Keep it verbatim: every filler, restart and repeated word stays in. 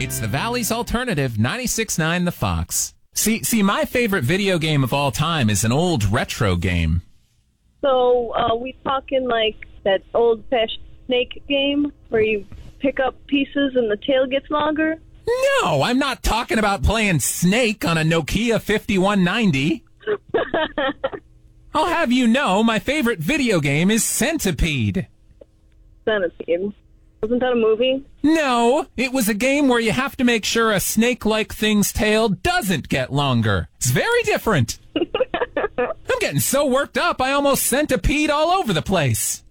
It's the Valley's Alternative, ninety-six point nine The Fox. See, see, my favorite video game of all time is an old retro game. So, uh, we talking like that old-fashioned snake game where you pick up pieces and the tail gets longer? No, I'm not talking about playing Snake on a Nokia fifty-one ninety. I'll have you know, my favorite video game is Centipede. Centipede. Wasn't that a movie? No, it was a game where you have to make sure a snake-like thing's tail doesn't get longer. It's very different. I'm getting so worked up, I almost centipede all over the place.